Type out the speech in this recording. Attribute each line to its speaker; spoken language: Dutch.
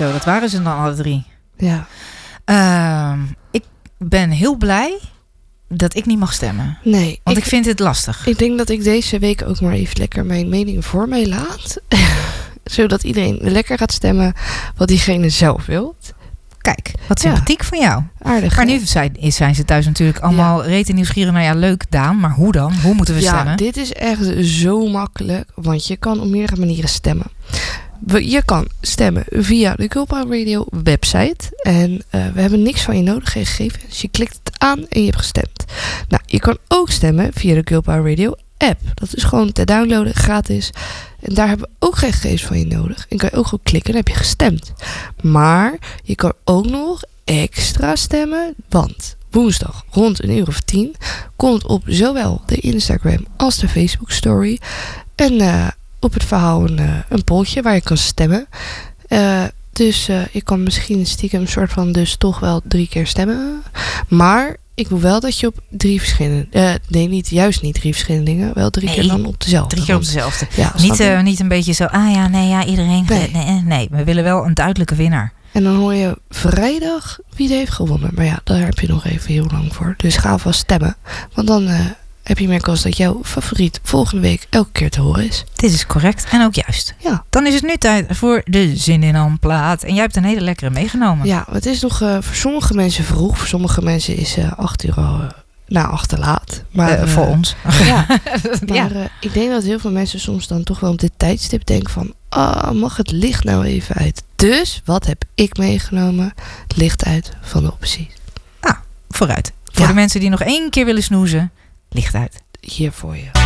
Speaker 1: Zo, dat waren ze dan alle 3.
Speaker 2: Ja.
Speaker 1: Ik ben heel blij dat ik niet mag stemmen.
Speaker 2: Nee.
Speaker 1: Want ik vind het lastig.
Speaker 2: Ik denk dat ik deze week ook maar even lekker mijn mening voor mij laat. Zodat iedereen lekker gaat stemmen wat diegene zelf wil.
Speaker 1: Kijk, wat sympathiek van jou.
Speaker 2: Aardig.
Speaker 1: Maar nu zijn ze thuis natuurlijk allemaal rete nieuwsgierig. Nou ja, leuk Daan, maar hoe dan? Hoe moeten we stemmen?
Speaker 2: Ja, dit is echt zo makkelijk. Want je kan op meerdere manieren stemmen. Je kan stemmen via de Girl Power Radio website. En we hebben niks van je nodig, geen gegevens. Je klikt het aan en je hebt gestemd. Nou, je kan ook stemmen via de Girl Power Radio app. Dat is gewoon te downloaden, gratis. En daar hebben we ook geen gegevens van je nodig. En kan je ook gewoon klikken en heb je gestemd. Maar je kan ook nog extra stemmen. Want woensdag rond 10:00 komt op zowel de Instagram als de Facebook story op het verhaal een polletje waar je kan stemmen. Dus je kan misschien stiekem een soort van dus toch wel 3 keer stemmen. Maar ik wil wel dat je op 3 verschillende... niet 3 verschillende dingen. Wel 3 keer dan op dezelfde.
Speaker 1: 3 keer op dezelfde.
Speaker 2: Ja,
Speaker 1: niet een beetje zo... iedereen... Nee, we willen wel een duidelijke winnaar.
Speaker 2: En dan hoor je vrijdag wie er heeft gewonnen. Maar ja, daar heb je nog even heel lang voor. Dus ga alvast stemmen. Want dan heb je meer kans dat jouw favoriet volgende week elke keer te horen is.
Speaker 1: Dit is correct en ook juist.
Speaker 2: Ja.
Speaker 1: Dan is het nu tijd voor de Zin in Amplaat. En jij hebt een hele lekkere meegenomen.
Speaker 2: Ja, het is nog voor sommige mensen vroeg. Voor sommige mensen is 8 uur al te laat. Maar
Speaker 1: voor ons.
Speaker 2: Ja, maar ik denk dat heel veel mensen soms dan toch wel op dit tijdstip denken van... mag het licht nou even uit? Dus, wat heb ik meegenomen? Het licht uit van de optie.
Speaker 1: Vooruit. Voor de mensen die nog 1 keer willen snoezen, licht uit.
Speaker 2: Hier voor je.